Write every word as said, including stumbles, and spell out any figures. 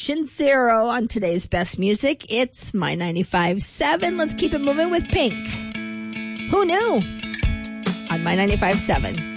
Patient Zero on today's best music. It's My ninety-five point seven. Let's keep it moving with Pink. Who knew? On My ninety-five point seven.